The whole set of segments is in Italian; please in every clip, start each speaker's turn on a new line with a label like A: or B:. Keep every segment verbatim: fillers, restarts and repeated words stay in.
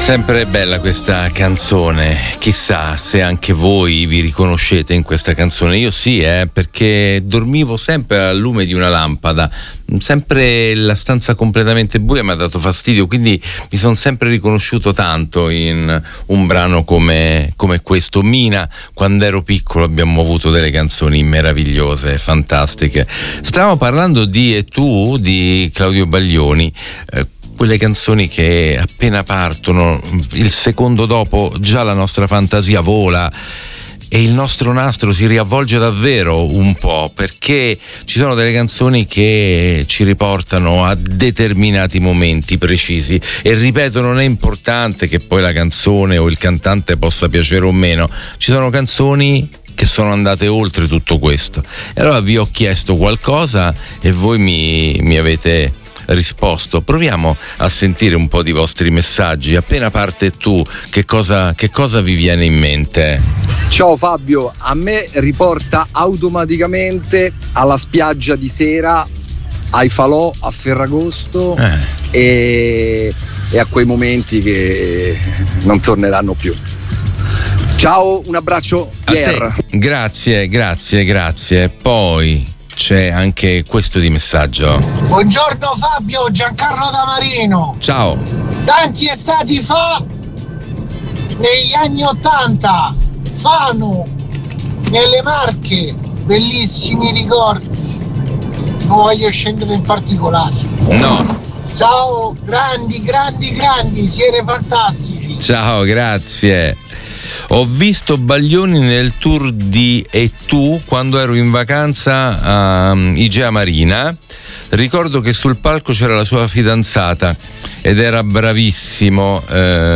A: Sempre bella questa canzone, chissà se anche voi vi riconoscete in questa canzone. Io sì, eh, perché dormivo sempre al lume di una lampada, sempre la stanza completamente buia mi ha dato fastidio, quindi mi sono sempre riconosciuto tanto in un brano come, come questo. Mina, quando ero piccolo abbiamo avuto delle canzoni meravigliose, fantastiche. Stavamo parlando di E tu, di Claudio Baglioni, eh, quelle canzoni che appena partono, il secondo dopo già la nostra fantasia vola e il nostro nastro si riavvolge davvero un po', perché ci sono delle canzoni che ci riportano a determinati momenti precisi. E ripeto, non è importante che poi la canzone o il cantante possa piacere o meno, ci sono canzoni che sono andate oltre tutto questo. E allora vi ho chiesto qualcosa e voi mi, mi avete risposto. Proviamo a sentire un po' di vostri messaggi. Appena parte tu, che cosa, che cosa vi viene in mente?
B: Ciao Fabio, a me riporta automaticamente alla spiaggia di sera, ai falò a Ferragosto eh. e, e a quei momenti che non torneranno più. Ciao, un abbraccio, Pierre.
A: Grazie, grazie, grazie. Poi c'è anche questo di messaggio.
C: Buongiorno Fabio, Giancarlo da Marino.
A: Ciao.
C: Tanti estati fa, negli anni ottanta, Fano, nelle Marche, bellissimi ricordi. Non voglio scendere in particolari.
A: No.
C: Ciao, grandi, grandi, grandi, siete fantastici.
A: Ciao, grazie. Ho visto Baglioni nel tour di E tu quando ero in vacanza a Igea Marina. Ricordo che sul palco c'era la sua fidanzata ed era bravissimo.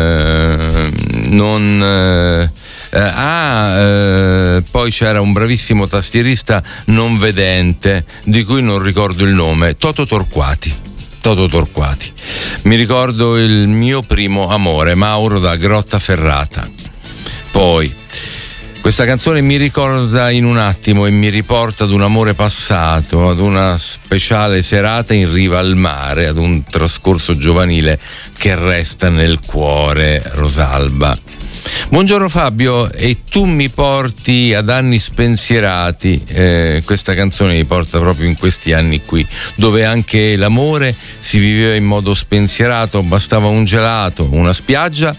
A: Eh, non eh, ah, eh, poi c'era un bravissimo tastierista non vedente di cui non ricordo il nome, Toto Torquati. Toto Torquati. Mi ricordo il mio primo amore, Mauro da Grottaferrata. Poi questa canzone mi ricorda in un attimo e mi riporta ad un amore passato, ad una speciale serata in riva al mare, ad un trascorso giovanile che resta nel cuore. Rosalba. Buongiorno Fabio, e tu mi porti ad anni spensierati. Eh, questa canzone mi porta proprio in questi anni qui, dove anche l'amore si viveva in modo spensierato, bastava un gelato, una spiaggia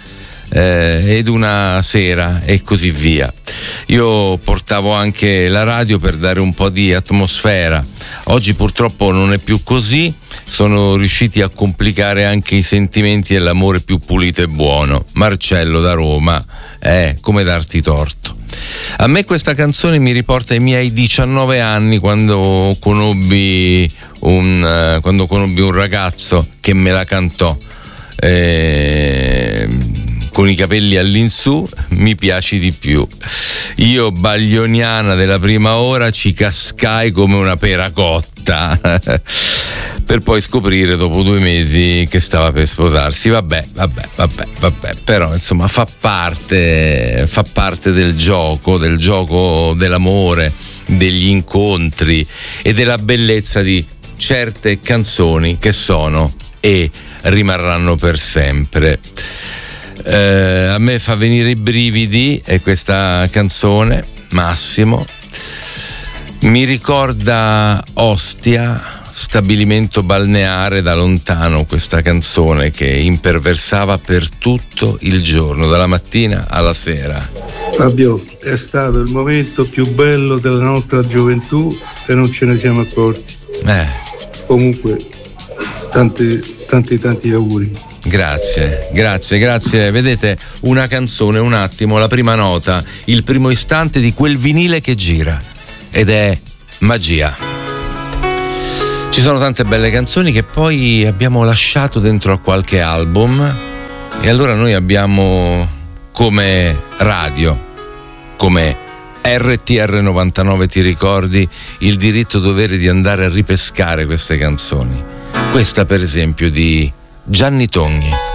A: Eh, ed una sera e così via. Io portavo anche la radio per dare un po' di atmosfera. Oggi purtroppo non è più così, sono riusciti a complicare anche i sentimenti e l'amore più pulito e buono. Marcello da Roma, eh, come darti torto. A me questa canzone mi riporta ai miei diciannove anni, quando conobbi un, uh, quando conobbi un ragazzo che me la cantò. Eh, con i capelli all'insù, mi piaci di più. Io, baglioniana della prima ora, ci cascai come una pera cotta per poi scoprire dopo due mesi che stava per sposarsi. Vabbè, vabbè, vabbè, vabbè, però insomma fa parte, fa parte del gioco, del gioco dell'amore, degli incontri e della bellezza di certe canzoni che sono e rimarranno per sempre. Eh, a me fa venire i brividi e questa canzone, Massimo, mi ricorda Ostia, stabilimento balneare da lontano, questa canzone che imperversava per tutto il giorno, dalla mattina alla sera.
D: Fabio, è stato il momento più bello della nostra gioventù e non ce ne siamo accorti.
A: Eh.
D: Comunque, tanti, tanti, tanti auguri.
A: Grazie, grazie, grazie. Vedete, una canzone, un attimo, la prima nota, il primo istante di quel vinile che gira, ed è magia. Ci sono tante belle canzoni che poi abbiamo lasciato dentro a qualche album, e allora noi abbiamo come radio, come R T R novantanove, ti ricordi, il diritto dovere di andare a ripescare queste canzoni. Questa per esempio di Gianni Togni.